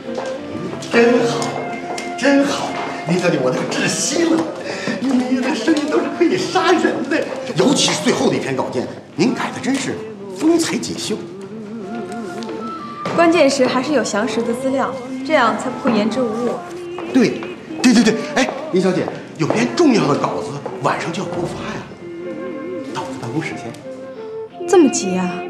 真好，真好！林小姐，我都窒息了。你的声音都是可以杀人的，尤其是最后的一篇稿件，您改的真是风采锦绣。 关键是还是有详实的资料，这样才不会言之无物。 对，哎，林小姐，有篇重要的稿子晚上就要播发呀，到我办公室先。 这么急啊？